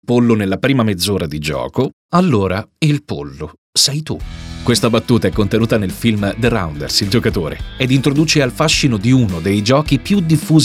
pollo nella prima mezz'ora di gioco, allora il pollo sei tu. Questa battuta è contenuta nel film The Rounders, il giocatore, ed introduce al fascino di uno dei giochi più diffusi